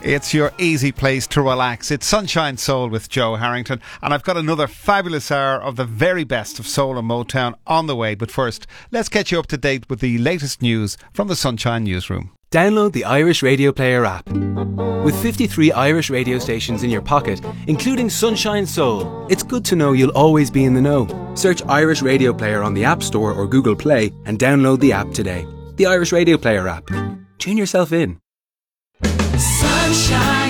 It's your easy place to relax. It's Sunshine Soul with Joe Harrington, and I've got another fabulous hour of the very best of soul and Motown on the way. But first, let's get you up to date with the latest news from the Sunshine Newsroom. Download the Irish Radio Player app. With 53 Irish radio stations in your pocket, including Sunshine Soul, it's good to know you'll always be in the know. Search Irish Radio Player on the App Store or Google Play and download the app today. The Irish Radio Player app. Tune yourself in. Sunshine.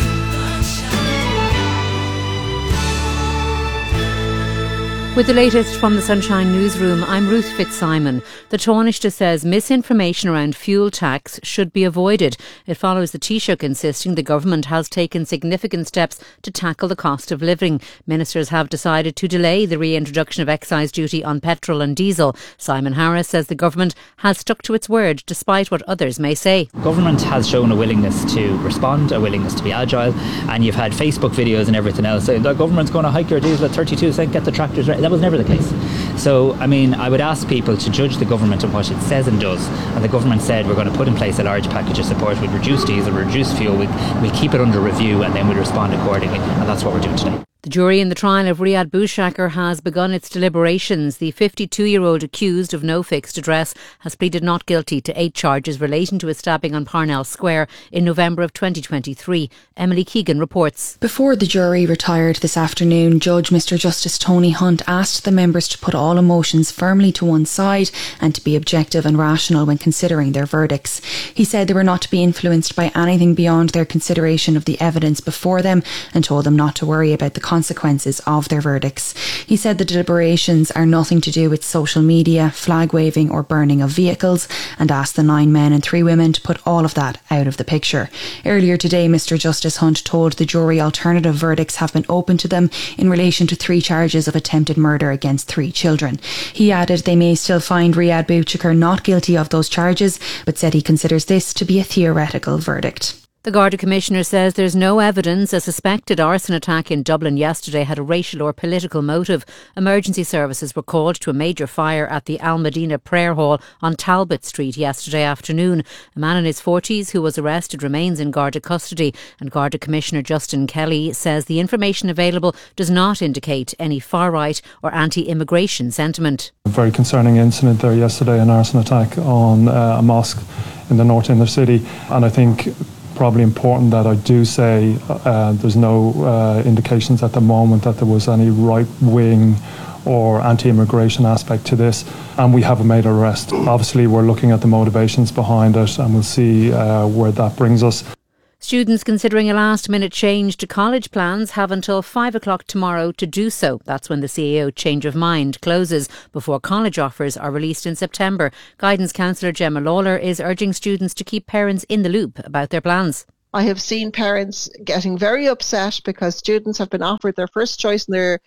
With the latest from the Sunshine Newsroom, I'm Ruth Fitzsimon. The Taoiseach says misinformation around fuel tax should be avoided. It follows the Taoiseach insisting the government has taken significant steps to tackle the cost of living. Ministers have decided to delay the reintroduction of excise duty on petrol and diesel. Simon Harris says the government has stuck to its word despite what others may say. Government has shown a willingness to respond, a willingness to be agile, and you've had Facebook videos and everything else saying the government's going to hike your diesel at 32 cents, get the tractors ready. That was never the case. So, I would ask people to judge the government on what it says and does. And the government said we're going to put in place a large package of support. We'd reduce diesel, reduce fuel, we'll keep it under review, and then we'll respond accordingly. And that's what we're doing today. The jury in the trial of Riyad Boushakar has begun its deliberations. The 52-year-old accused of no fixed address has pleaded not guilty to 8 charges relating to his stabbing on Parnell Square in November of 2023. Emily Keegan reports. Before the jury retired this afternoon, Judge Mr Justice Tony Hunt asked the members to put all emotions firmly to one side and to be objective and rational when considering their verdicts. He said they were not to be influenced by anything beyond their consideration of the evidence before them and told them not to worry about the consequences of their verdicts. He said the deliberations are nothing to do with social media, flag waving or burning of vehicles, and asked the 9 men and 3 women to put all of that out of the picture. Earlier today, Mr Justice Hunt told the jury alternative verdicts have been open to them in relation to 3 charges of attempted murder against 3 children. He added they may still find Riyad Boushakar not guilty of those charges, but said he considers this to be a theoretical verdict. The Garda Commissioner says there's no evidence a suspected arson attack in Dublin yesterday had a racial or political motive. Emergency services were called to a major fire at the Al Medina Prayer Hall on Talbot Street yesterday afternoon. A man in his 40s who was arrested remains in Garda custody, and Garda Commissioner Justin Kelly says the information available does not indicate any far-right or anti-immigration sentiment. A very concerning incident there yesterday, an arson attack on a mosque in the north inner city, and I think probably important that I do say there's no indications at the moment that there was any right-wing or anti-immigration aspect to this, and we haven't made an arrest. Obviously we're looking at the motivations behind it and we'll see where that brings us. Students considering a last-minute change to college plans have until 5 o'clock tomorrow to do so. That's when the CAO Change of Mind closes before college offers are released in September. Guidance Counsellor Gemma Lawler is urging students to keep parents in the loop about their plans. I have seen parents getting very upset because students have been offered their first choice in their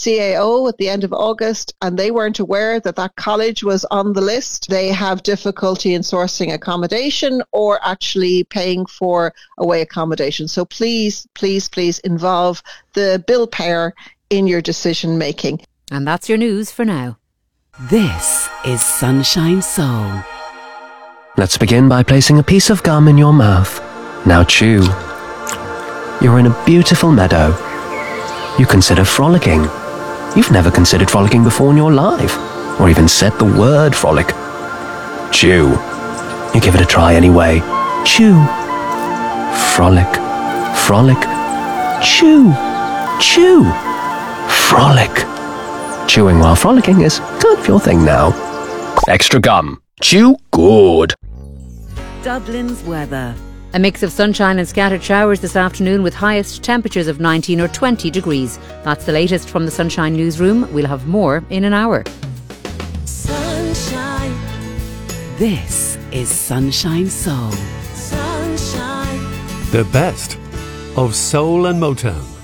CAO at the end of August and they weren't aware that that college was on the list. They have difficulty in sourcing accommodation or actually paying for away accommodation. So please, please, please involve the bill payer in your decision making. And that's your news for now. This is Sunshine Soul. Let's begin by placing a piece of gum in your mouth. Now chew. You're in a beautiful meadow. You consider frolicking. You've never considered frolicking before in your life, or even said the word frolic. Chew. You give it a try anyway. Chew. Frolic. Frolic. Chew. Chew. Frolic. Chewing while frolicking is kind of your thing now. Extra gum. Chew good. Dublin's weather. A mix of sunshine and scattered showers this afternoon with highest temperatures of 19 or 20 degrees. That's the latest from the Sunshine Newsroom. We'll have more in an hour. Sunshine. This is Sunshine Soul. Sunshine. The best of soul and Motown.